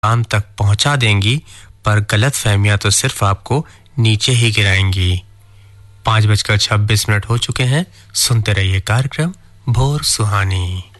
मुकाम तक पहुंचा देंगी, पर गलतफहमियां तो सिर्फ आपको नीचे ही गिराएंगी। 5:26 हो चुके हैं। सुनते रहिए कार्यक्रम भोर सुहानी।